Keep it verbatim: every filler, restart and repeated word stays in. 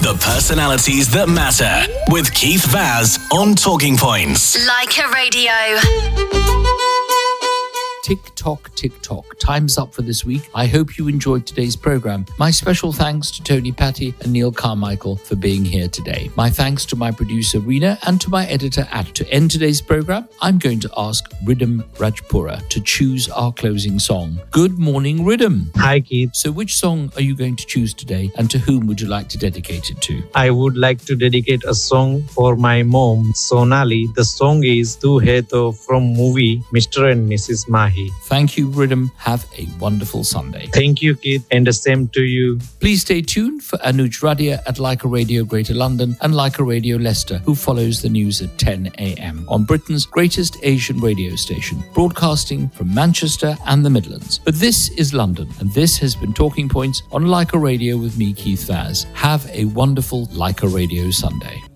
The personalities that matter with Keith Vaz on Talking Points. Leica Radio. Tick tock, tick tock. Time's up for this week. I hope you enjoyed today's program. My special thanks to Tony Patty and Neil Carmichael for being here today. My thanks to my producer Rena and to my editor Ad. To end today's program, I'm going to ask Ridham Rajpura to choose our closing song. Good morning, Ridham. Hi, Keith. So which song are you going to choose today, and to whom would you like to dedicate it to? I would like to dedicate a song for my mom, Sonali. The song is Tu Hai To from movie Mister and Missus Mahi. Thank you, Ridham. Have a wonderful Sunday. Thank you, Keith, and the same to you. Please stay tuned for Anuj Radia at Leica Radio Greater London and Leica Radio Leicester, who follows the news at ten a.m. on Britain's greatest Asian radio station, broadcasting from Manchester and the Midlands. But this is London, and this has been Talking Points on Leica Radio with me, Keith Vaz. Have a wonderful Leica Radio Sunday.